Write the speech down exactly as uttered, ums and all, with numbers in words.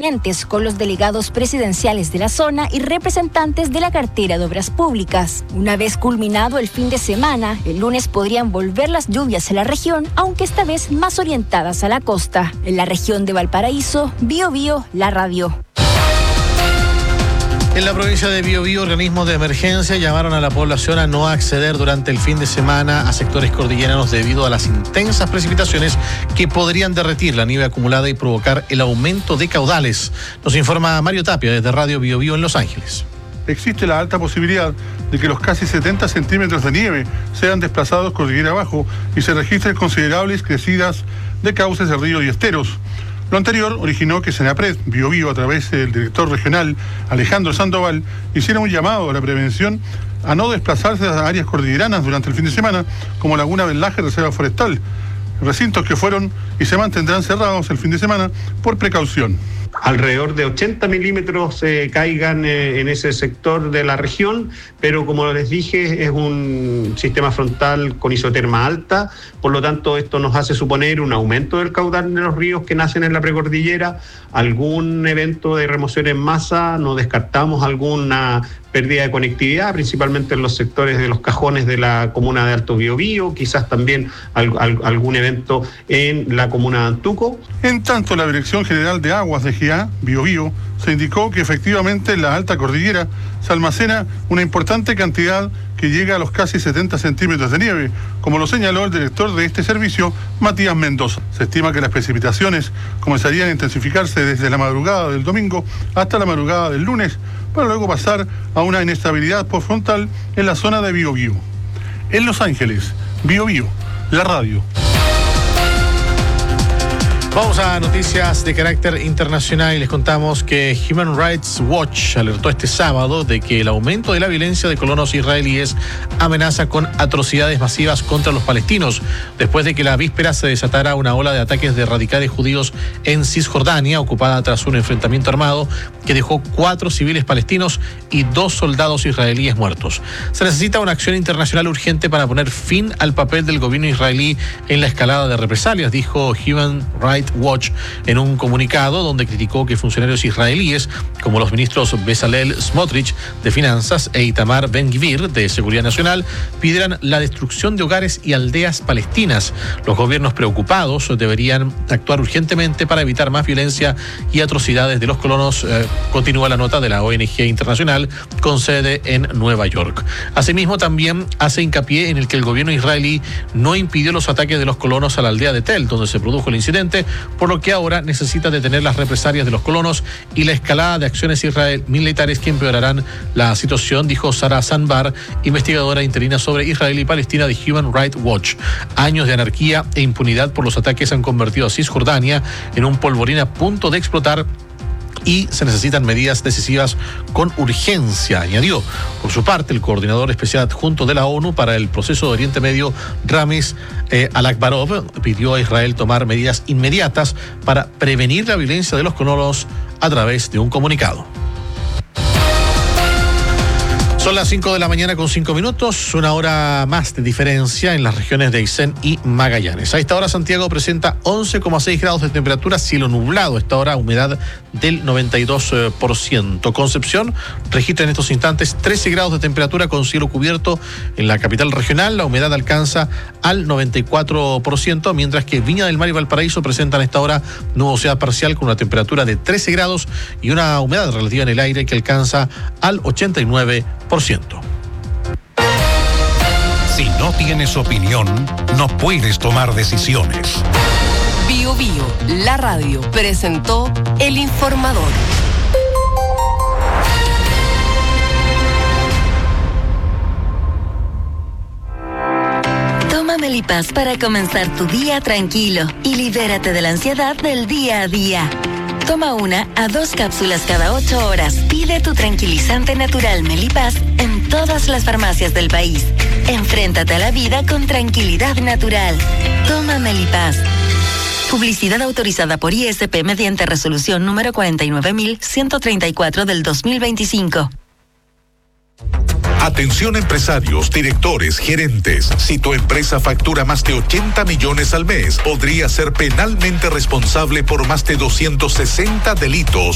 permanentes con los delegados presidenciales de la zona y representantes de la cartera de Obras Públicas. Una vez culminado el fin de semana, el lunes podrían volver las lluvias en la región, aunque esta vez más orientadas a la costa. En la región de Valparaíso, Biobío, la radio. En la provincia de Biobío, organismos de emergencia llamaron a la población a no acceder durante el fin de semana a sectores cordilleranos debido a las intensas precipitaciones que podrían derretir la nieve acumulada y provocar el aumento de caudales. Nos informa Mario Tapia desde Radio Biobío en Los Ángeles. Existe la alta posibilidad de que los casi setenta centímetros de nieve sean desplazados cordillera abajo y se registren considerables crecidas de cauces de ríos y esteros. Lo anterior originó que Senapred, Biobío, a través del director regional Alejandro Sandoval, hiciera un llamado a la prevención a no desplazarse a áreas cordilleranas durante el fin de semana, como Laguna Venlaje, Reserva Forestal, recintos que fueron y se mantendrán cerrados el fin de semana por precaución. Alrededor de ochenta milímetros eh, caigan eh, en ese sector de la región, pero como les dije, es un sistema frontal con isoterma alta, por lo tanto esto nos hace suponer un aumento del caudal de los ríos que nacen en la precordillera, algún evento de remoción en masa, no descartamos alguna pérdida de conectividad, principalmente en los sectores de los cajones de la comuna de Alto Biobío, quizás también al, al, algún evento en la comuna de Antuco. En tanto, la Dirección General de Aguas de G A, Biobío, se indicó que efectivamente en la alta cordillera se almacena una importante cantidad que llega a los casi setenta centímetros de nieve, como lo señaló el director de este servicio, Matías Mendoza. Se estima que las precipitaciones comenzarían a intensificarse desde la madrugada del domingo hasta la madrugada del lunes, para luego pasar a una inestabilidad postfrontal en la zona de Biobío. En Los Ángeles, Biobío, la radio. Vamos a noticias de carácter internacional y les contamos que Human Rights Watch alertó este sábado de que el aumento de la violencia de colonos israelíes amenaza con atrocidades masivas contra los palestinos, después de que la víspera se desatara una ola de ataques de radicales judíos en Cisjordania, ocupada tras un enfrentamiento armado que dejó cuatro civiles palestinos y dos soldados israelíes muertos. Se necesita una acción internacional urgente para poner fin al papel del gobierno israelí en la escalada de represalias, dijo Human Rights Watch en un comunicado donde criticó que funcionarios israelíes como los ministros Bezalel Smotrich de Finanzas e Itamar Ben-Gvir de Seguridad Nacional pidieran la destrucción de hogares y aldeas palestinas. Los gobiernos preocupados deberían actuar urgentemente para evitar más violencia y atrocidades de los colonos, eh, continúa la nota de la O N G internacional con sede en Nueva York. Asimismo, también hace hincapié en el que el gobierno israelí no impidió los ataques de los colonos a la aldea de Tel, donde se produjo el incidente, por lo que ahora necesita detener las represalias de los colonos y la escalada de acciones israel militares que empeorarán la situación, dijo Sara Sanbar, investigadora interina sobre Israel y Palestina de Human Rights Watch. Años de anarquía e impunidad por los ataques han convertido a Cisjordania en un polvorín a punto de explotar y se necesitan medidas decisivas con urgencia, añadió. Por su parte, el coordinador especial adjunto de la ONU para el proceso de Oriente Medio, Ramiz eh, Alakbarov, pidió a Israel tomar medidas inmediatas para prevenir la violencia de los colonos a través de un comunicado. Son las cinco de la mañana con cinco minutos, una hora más de diferencia en las regiones de Aysén y Magallanes. A esta hora Santiago presenta once coma seis grados de temperatura, cielo nublado. A esta hora humedad del noventa y dos por ciento. Concepción registra en estos instantes trece grados de temperatura con cielo cubierto. En la capital regional la humedad alcanza al noventa y cuatro por ciento, mientras que Viña del Mar y Valparaíso presentan a esta hora nubosidad parcial con una temperatura de trece grados y una humedad relativa en el aire que alcanza al ochenta y nueve por ciento. Si no tienes opinión, no puedes tomar decisiones. Biobío, la radio, presentó El Informador. Toma Melipaz para comenzar tu día tranquilo y libérate de la ansiedad del día a día. Toma una a dos cápsulas cada ocho horas. Pide tu tranquilizante natural Melipaz en todas las farmacias del país. Enfréntate a la vida con tranquilidad natural. Toma Melipaz. Publicidad autorizada por I S P mediante resolución número cuarenta y nueve mil ciento treinta y cuatro del dos mil veinticinco. Atención empresarios, directores, gerentes. Si tu empresa factura más de ochenta millones al mes, podría ser penalmente responsable por más de doscientos sesenta delitos